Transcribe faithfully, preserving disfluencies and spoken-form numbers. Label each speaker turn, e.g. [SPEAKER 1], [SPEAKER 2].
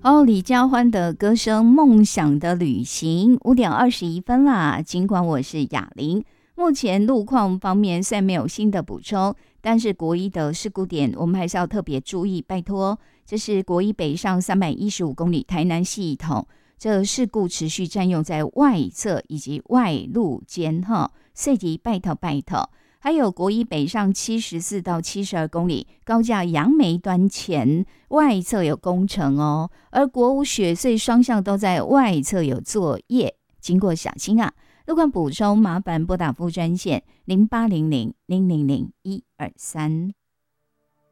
[SPEAKER 1] 哦，李佳欢的歌声《梦想的旅行》，五点二十一分啦。尽管我是雅玲，目前路况方面虽然没有新的补充，但是国一的事故点我们还是要特别注意，拜托。这是国一北上三百一十五公里台南系统，这事故持续占用在外侧以及外路间哈，所以拜托拜托。还有国一北上七十四到七十二公里，高架杨梅端前外侧有工程哦，而国五雪隧双向都在外侧有作业，经过小心啊。路况补充，麻烦拨打副专线零八零零零零零一二三。